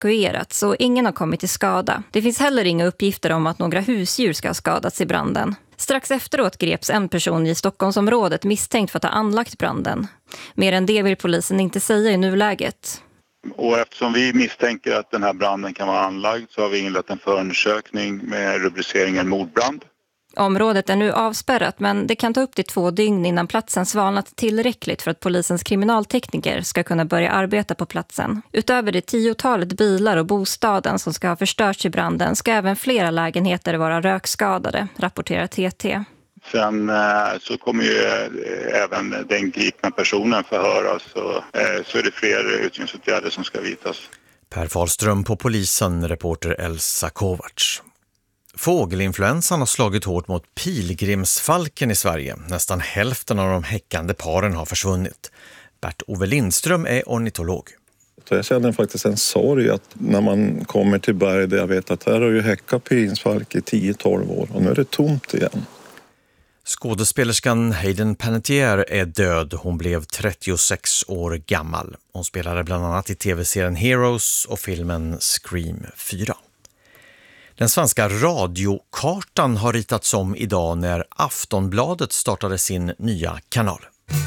evakuerats och ingen har kommit till skada. Det finns heller inga uppgifter om att några husdjur ska ha skadats i branden. Strax efteråt greps en person i Stockholmsområdet misstänkt för att ha anlagt branden. Mer än det vill polisen inte säga i nuläget. Och eftersom vi misstänker att den här branden kan vara anlagd så har vi inlett en förundersökning med rubriceringen mordbrand. Området är nu avspärrat, men det kan ta upp till 2 dygn innan platsen svalnat tillräckligt för att polisens kriminaltekniker ska kunna börja arbeta på platsen. Utöver det 10-talet bilar och bostaden som ska ha förstörts i branden ska även flera lägenheter vara rökskadade, rapporterar TT. Sen så kommer ju även den gripna personen förhöras och så är det fler utredningsåtgärder som ska vidtas. Per Fahlström på polisen, reporter Elsa Kovacs. Fågelinfluensan har slagit hårt mot pilgrimsfalken i Sverige. Nästan hälften av de häckande paren har försvunnit. Bert-Ove Lindström är ornitolog. Jag känner faktiskt en sorg att när man kommer till berg där jag vet att här har ju häckat pilgrimsfalk i 10-12 år och nu är det tomt igen. Skådespelerskan Hayden Panettiere är död. Hon blev 36 år gammal. Hon spelade bland annat i tv-serien Heroes och filmen Scream 4. Den svenska radiokartan har ritats om idag när Aftonbladet startade sin nya kanal.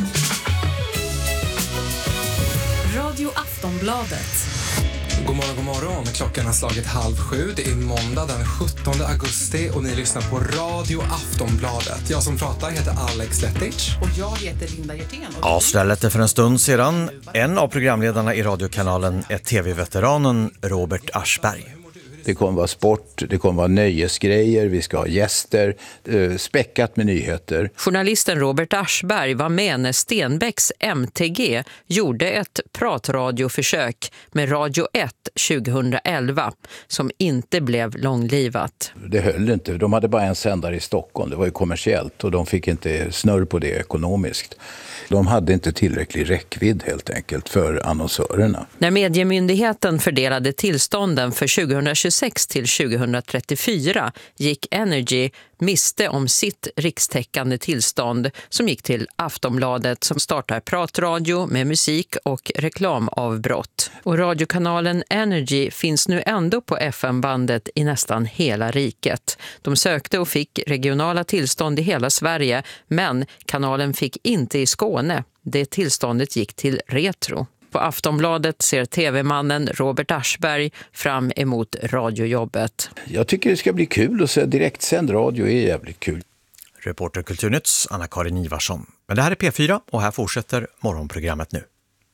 Radio Aftonbladet. God morgon. Klockan har slagit 6:30. Det är måndag den 17 augusti och ni lyssnar på Radio Aftonbladet. Jag som pratar heter Alex Lettic. Och jag heter Linda Hjertén. Ja, så där lät det för en stund sedan. En av programledarna i radiokanalen är tv-veteranen Robert Aschberg. Det kommer vara sport, det kommer vara nöjesgrejer, vi ska ha gäster, späckat med nyheter. Journalisten Robert Aschberg var med när Stenbecks MTG gjorde ett pratradioförsök med Radio 1 2011 som inte blev långlivat. Det höll inte, de hade bara en sändare i Stockholm, det var ju kommersiellt och de fick inte snurr på det ekonomiskt. De hade inte tillräcklig räckvidd helt enkelt för annonsörerna. När Mediemyndigheten fördelade tillstånden för 2026 till 2034 gick Energy miste om sitt rikstäckande tillstånd som gick till Aftonbladet som startar pratradio med musik och reklamavbrott. Och radiokanalen Energy finns nu ändå på FM-bandet i nästan hela riket. De sökte och fick regionala tillstånd i hela Sverige, men kanalen fick inte i Skåne. Det tillståndet gick till Retro. På Aftonbladet ser tv-mannen Robert Aschberg fram emot radiojobbet. Jag tycker det ska bli kul att se direktsänd radio, är jävligt kul. Reporter Kulturnytts Anna-Karin Ivarsson. Men det här är P4 och här fortsätter morgonprogrammet nu.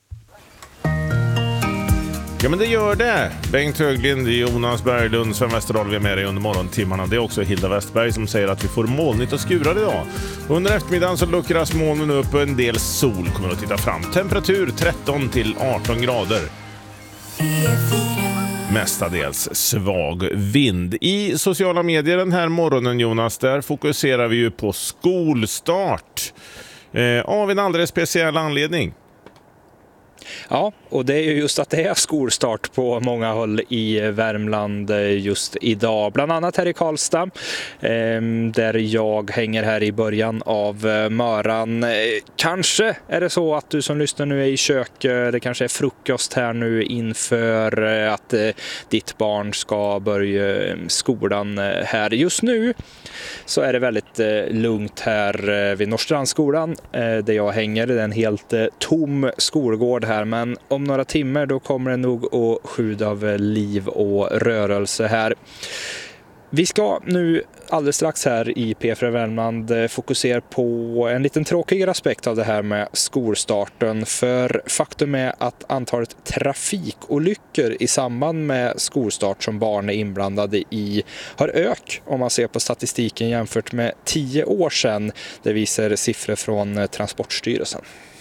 Ja, men det gör det. Bengt Höglind, Jonas Berglund, Sven Westerdahl, vi är med dig under morgontimmarna. Det är också Hilda Westberg som säger att vi får molnigt och skurar idag. Under eftermiddagen så luckras molnen upp och en del sol kommer att titta fram. Temperatur 13 till 18 grader. Mestadels svag vind. I sociala medier den här morgonen, Jonas, där fokuserar vi ju på skolstart. Av en alldeles speciell anledning. Ja, och det är ju just att det är skolstart på många håll i Värmland just idag. Bland annat här i Karlstad, där jag hänger här i början av Möran. Kanske är det så att du som lyssnar nu är i kök. Det kanske är frukost här nu inför att ditt barn ska börja skolan här. Just nu så är det väldigt lugnt här vid Norrstrandsskolan där jag hänger. Det är en helt tom skolgård här, men om några timmar då kommer det nog att sjuda av liv och rörelse här. Vi ska nu alldeles strax här i P4 Värmland fokusera på en liten tråkigare aspekt av det här med skolstarten. För faktum är att antalet trafikolyckor i samband med skolstart som barn är inblandade i har ökat om man ser på statistiken jämfört med 10 år sedan. Det visar siffror från Transportstyrelsen.